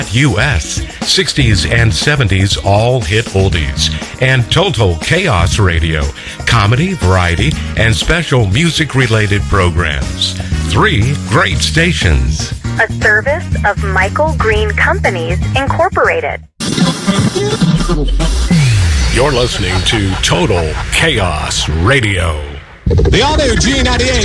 US, 60s and 70s all hit oldies, and Total Chaos Radio, comedy, variety, and special music-related programs. 3 great stations. A service of Michael Green Companies, Incorporated. You're listening to Total Chaos Radio. The all-new G98